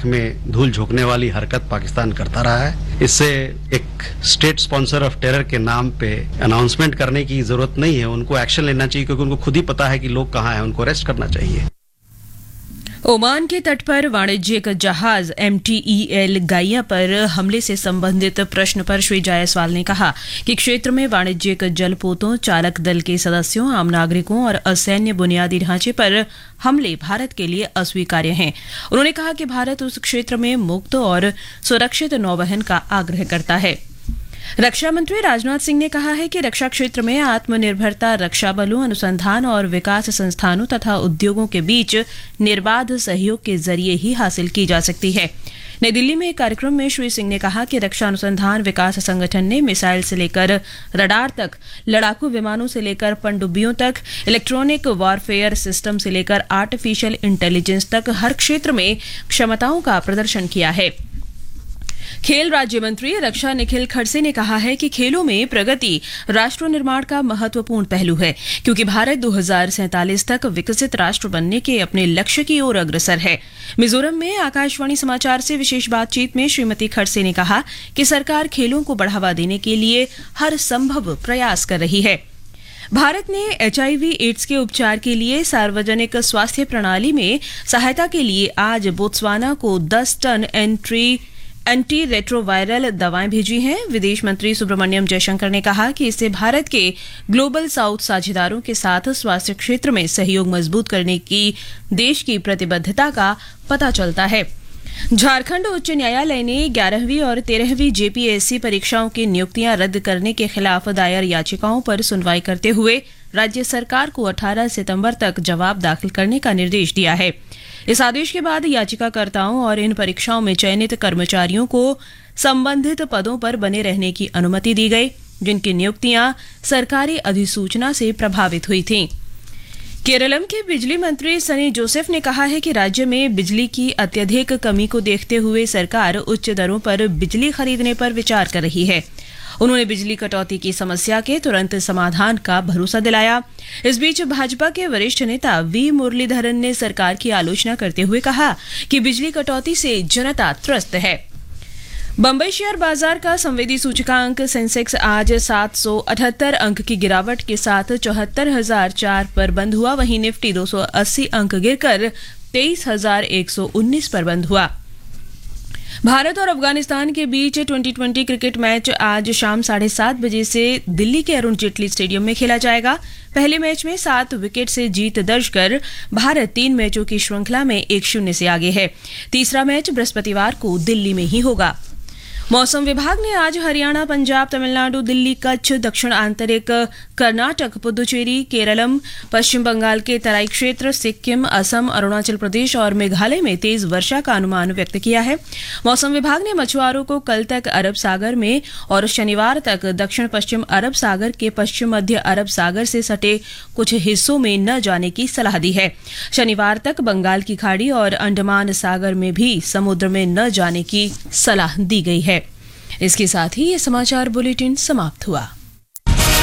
में धूल झोंकने वाली हरकत पाकिस्तान करता रहा है। इससे एक स्टेट स्पॉन्सर ऑफ टेरर के नाम पे अनाउंसमेंट करने की जरूरत नहीं है, उनको एक्शन लेना चाहिए क्योंकि उनको खुद ही पता है कि लोग कहाँ हैं, उनको अरेस्ट करना चाहिए। ओमान के तट पर वाणिज्यिक जहाज MTEL गाइया पर हमले से संबंधित प्रश्न पर श्री जायसवाल ने कहा कि क्षेत्र में वाणिज्यिक जलपोतों, चालक दल के सदस्यों, आम नागरिकों और असैन्य बुनियादी ढांचे पर हमले भारत के लिए अस्वीकार्य हैं। उन्होंने कहा कि भारत उस क्षेत्र में मुक्त और सुरक्षित नौवहन का आग्रह करता है। रक्षा मंत्री राजनाथ सिंह ने कहा है कि रक्षा क्षेत्र में आत्मनिर्भरता रक्षा बलों, अनुसंधान और विकास संस्थानों तथा उद्योगों के बीच निर्बाध सहयोग के जरिए ही हासिल की जा सकती है। नई दिल्ली में एक कार्यक्रम में श्री सिंह ने कहा कि रक्षा अनुसंधान विकास संगठन ने मिसाइल से लेकर रडार तक, लड़ाकू विमानों से लेकर पनडुब्बियों तक, इलेक्ट्रॉनिक वॉरफेयर सिस्टम से लेकर आर्टिफिशियल इंटेलिजेंस तक हर क्षेत्र में क्षमताओं का प्रदर्शन किया है। खेल राज्य मंत्री रक्षा निखिल खड़से ने कहा है कि खेलों में प्रगति राष्ट्र निर्माण का महत्वपूर्ण पहलू है, क्योंकि भारत 2047 तक विकसित राष्ट्र बनने के अपने लक्ष्य की ओर अग्रसर है। मिजोरम में आकाशवाणी समाचार से विशेष बातचीत में श्रीमती खड़से ने कहा कि सरकार खेलों को बढ़ावा देने के लिए हर संभव प्रयास कर रही है। भारत ने HIV एड्स के उपचार के लिए सार्वजनिक स्वास्थ्य प्रणाली में सहायता के लिए आज बोत्सवाना को 10 टन एंटी रेट्रोवायरल दवाएं भेजी हैं। विदेश मंत्री सुब्रमण्यम जयशंकर ने कहा कि इससे भारत के ग्लोबल साउथ साझेदारों के साथ स्वास्थ्य क्षेत्र में सहयोग मजबूत करने की देश की प्रतिबद्धता का पता चलता है। झारखंड उच्च न्यायालय ने 11वीं और 13वीं JPSC परीक्षाओं की नियुक्तियां रद्द करने के खिलाफ दायर याचिकाओं पर सुनवाई करते हुए राज्य सरकार को 18 सितंबर तक जवाब दाखिल करने का निर्देश दिया है। इस आदेश के बाद याचिकाकर्ताओं और इन परीक्षाओं में चयनित कर्मचारियों को संबंधित पदों पर बने रहने की अनुमति दी गई, जिनकी नियुक्तियां सरकारी अधिसूचना से प्रभावित हुई थीं। केरलम के बिजली मंत्री सनी जोसेफ ने कहा है कि राज्य में बिजली की अत्यधिक कमी को देखते हुए सरकार उच्च दरों पर बिजली खरीदने पर विचार कर रही है। उन्होंने बिजली कटौती की समस्या के तुरंत समाधान का भरोसा दिलाया। इस बीच भाजपा के वरिष्ठ नेता V मुरलीधरन ने सरकार की आलोचना करते हुए कहा कि बिजली कटौती से जनता त्रस्त है। बंबई शेयर बाजार का संवेदी सूचकांक सेंसेक्स आज 778 अंक की गिरावट के साथ 74,004 पर बंद हुआ। वहीं निफ्टी 280 अंक गिरकर 23,119 पर बंद हुआ। भारत और अफगानिस्तान के बीच T20 क्रिकेट मैच आज शाम 7:30 बजे से दिल्ली के अरुण जेटली स्टेडियम में खेला जाएगा। पहले मैच में 7 विकेट से जीत दर्ज कर भारत 3 मैचों की श्रृंखला में 1-0 से आगे है। तीसरा मैच बृहस्पतिवार को दिल्ली में ही होगा। मौसम विभाग ने आज हरियाणा, पंजाब, तमिलनाडु, दिल्ली, कच्छ, दक्षिण आंतरिक कर्नाटक, पुदुचेरी, केरलम, पश्चिम बंगाल के तराई क्षेत्र, सिक्किम, असम, अरुणाचल प्रदेश और मेघालय में तेज वर्षा का अनुमान व्यक्त किया है। मौसम विभाग ने मछुआरों को कल तक अरब सागर में और शनिवार तक दक्षिण पश्चिम अरब सागर के पश्चिम मध्य अरब सागर से सटे कुछ हिस्सों में न जाने की सलाह दी है। शनिवार तक बंगाल की खाड़ी और अंडमान सागर में भी समुद्र में न जाने की सलाह दी गई है। इसके साथ ही ये समाचार बुलेटिन समाप्त हुआ।